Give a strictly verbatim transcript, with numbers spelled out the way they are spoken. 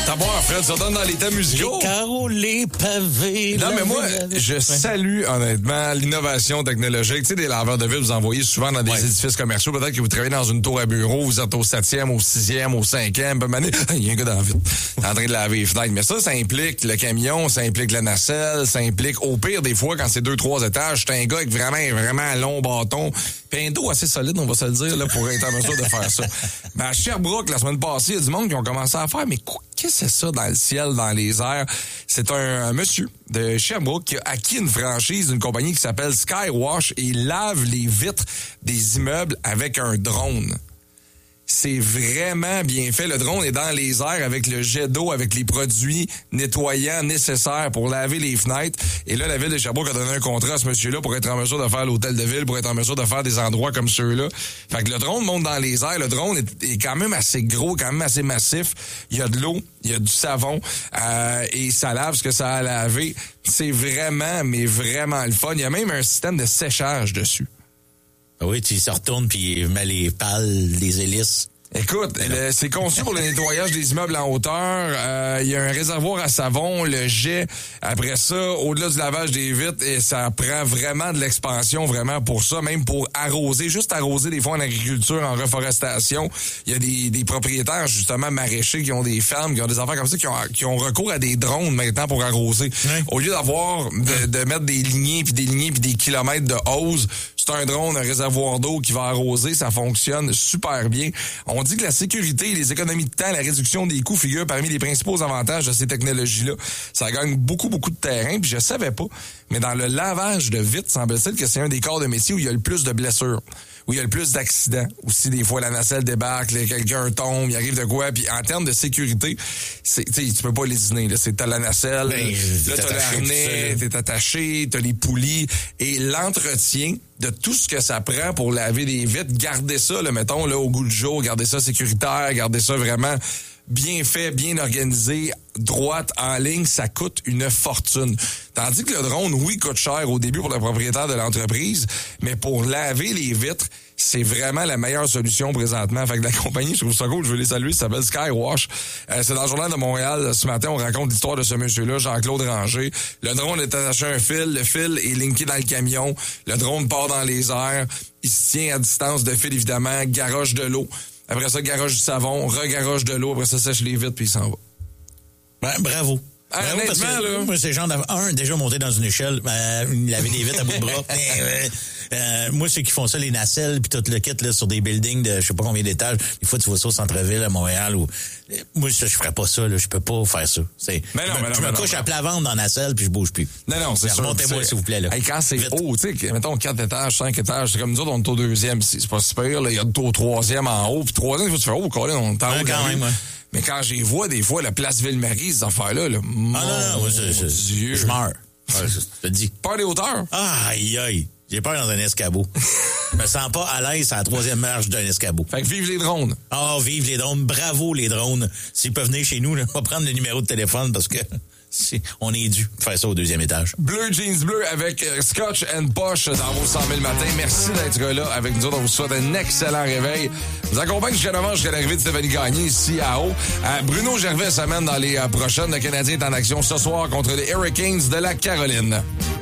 D'abord, Fred, ça donne dans les thèmes musicaux. Les carreaux, les pavés. Non, mais moi, vie, je salue honnêtement l'innovation technologique. Tu sais, des laveurs de ville, vous envoyez souvent dans des ouais. édifices commerciaux. Peut-être que vous travaillez dans une tour à bureau, vous êtes au septième, au sixième, au cinquième. Il y a un gars dans la ville. T'es en train de laver les fenêtres. Mais ça, ça implique le camion, ça implique la nacelle, ça implique, au pire, des fois, quand c'est deux, trois étages, t'as un gars avec vraiment, vraiment un long bâton. Puis un dos assez solide, on va se le dire, là, pour être en mesure de faire ça. Ben, à Sherbrooke, la semaine passée, il y a du monde qui ont commencé à faire, mais qu'est-ce que c'est ça dans le ciel, dans les airs? C'est un, un monsieur de Sherbrooke qui a acquis une franchise d'une compagnie qui s'appelle Skywash et il lave les vitres des immeubles avec un drone. C'est vraiment bien fait. Le drone est dans les airs avec le jet d'eau, avec les produits nettoyants nécessaires pour laver les fenêtres. Et là, la ville de Sherbrooke a donné un contrat à ce monsieur-là pour être en mesure de faire l'hôtel de ville, pour être en mesure de faire des endroits comme ceux-là. Fait que le drone monte dans les airs. Le drone est, est quand même assez gros, quand même assez massif. Il y a de l'eau, il y a du savon euh, et ça lave ce que ça a lavé. C'est vraiment, mais vraiment le fun. Il y a même un système de séchage dessus. Oui, tu se retournes puis il met les pales, les hélices. Écoute, le, c'est conçu pour le nettoyage des immeubles en hauteur. Euh, il y a un réservoir à savon, le jet. Après ça, au-delà du lavage des vitres, et ça prend vraiment de l'expansion, vraiment pour ça, même pour arroser, juste arroser des fois en agriculture, en reforestation. Il y a des, des propriétaires, justement, maraîchers qui ont des fermes, qui ont des affaires comme ça, qui ont, qui ont recours à des drones maintenant pour arroser. Oui. Au lieu d'avoir, de, de mettre des lignées, puis des lignées, puis des kilomètres de hose, c'est un drone, un réservoir d'eau qui va arroser, ça fonctionne super bien. On dit que la sécurité, les économies de temps, la réduction des coûts figurent parmi les principaux avantages de ces technologies-là. Ça gagne beaucoup, beaucoup de terrain, puis je savais pas, mais dans le lavage de vitres, semble-t-il que c'est un des corps de métier où il y a le plus de blessures, où il y a le plus d'accidents. Aussi, des fois, la nacelle débarque, là, quelqu'un tombe, il arrive de quoi, puis en termes de sécurité, c'est, tu peux pas lésiner, là. C'est, t'as la nacelle, ben, là, t'as l'arnais, t'es attaché, t'as les poulies, et l'entretien de tout ce que ça prend pour laver des vitres, garder ça, là, mettons, là, au goût du jour, garder ça sécuritaire, garder ça vraiment bien fait, bien organisé, droite, en ligne, ça coûte une fortune. Tandis que le drone, oui, coûte cher au début pour le propriétaire de l'entreprise, mais pour laver les vitres, c'est vraiment la meilleure solution présentement. Fait que la compagnie, je trouve ça cool, je veux les saluer, ça s'appelle Skywash. Euh, c'est dans le Journal de Montréal. Ce matin, on raconte l'histoire de ce monsieur-là, Jean-Claude Ranger. Le drone est attaché à un fil, le fil est linké dans le camion, le drone part dans les airs, il se tient à distance de fil, évidemment, garoche de l'eau. Après ça, garoche du savon, regaroche de l'eau, après ça, sèche les vitres, puis il s'en va. Ben, bravo. Ah, bravo parce que, là. Moi, c'est genre un, déjà monté dans une échelle, euh, il avait des vitres à bout de bras. euh, euh, moi, ceux qui font ça, les nacelles, puis tout le kit, là, sur des buildings de je sais pas combien d'étages, des fois, tu vois ça au centre-ville, à Montréal, ou, moi, ça, je ferais pas ça, là, je peux pas faire ça. C'est, mais non, je mais me, non, je me mais couche non, à plat ventre dans la nacelle, puis je bouge plus. Non, non, c'est sûr. Remontez-moi, s'il vous plaît, là. Hey, quand c'est Vite. haut, tu sais, mettons quatre étages, cinq étages, c'est comme nous autres, on est au deuxième, c'est pas super, là, il y a au troisième en haut, puis troisième, il faut se faire, oh, Colin, on est en haut. Quand même, ouais. Mais quand j'y vois, des fois, la place Ville-Marie, ces affaires-là, là, ah non, non, moi, je, je, Dieu. je meurs. Ouais, je te dis. Peur des hauteurs? Aïe, aïe. J'ai peur dans un escabeau. Je me sens pas à l'aise à la troisième marche d'un escabeau. Fait que vive les drones. Ah, oh, vive les drones. Bravo, les drones. S'ils peuvent venir chez nous, là, on va prendre le numéro de téléphone parce que c'est, on est dû faire ça au deuxième étage. Bleu Jeans Bleu avec euh, Scotch and Posh dans vos cent mille matins. Merci d'être là avec nous autres. On vous souhaite un excellent réveil. Je vous accompagne jusqu'à neuf heures jusqu'à l'arrivée de Stéphanie Gagné ici à Haut. Euh, Bruno Gervais s'amène dans les euh, prochaines. Le Canadien est en action ce soir contre les Hurricanes de la Caroline.